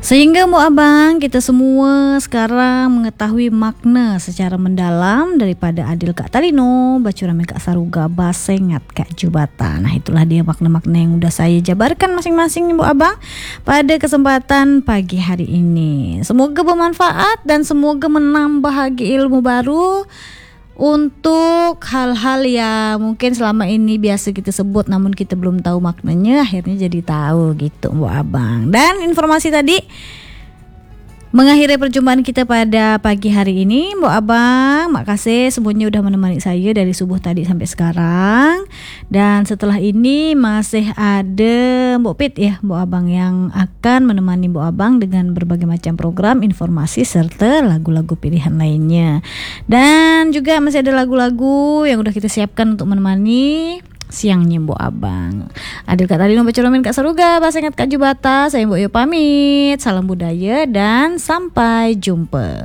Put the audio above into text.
Sehingga Mbok Abang, kita semua sekarang mengetahui makna secara mendalam daripada Adil Kak Talino, Bacurame Kak Saruga, Basengat Kak Jubata. Nah, itulah dia makna-makna yang udah saya jabarkan masing-masing Mbok Abang pada kesempatan pagi hari ini. Semoga bermanfaat dan semoga menambah lagi ilmu baru untuk hal-hal yang mungkin selama ini biasa kita sebut namun kita belum tahu maknanya, akhirnya jadi tahu gitu Mbok Abang. Dan informasi tadi mengakhiri perjumpaan kita pada pagi hari ini Mbok Abang. Makasih semuanya udah menemani saya dari subuh tadi sampai sekarang. Dan setelah ini masih ada Mbok Pit ya Mbok Abang yang akan menemani Mbok Abang dengan berbagai macam program, informasi serta lagu-lagu pilihan lainnya. Dan juga masih ada lagu-lagu yang udah kita siapkan untuk menemani siangnya Mbok Abang. Adil Kak Talino, Bacurame Kak Saruga, Basengat Kak Jubata. Saya Mbok Yo pamit. Salam budaya dan sampai jumpa.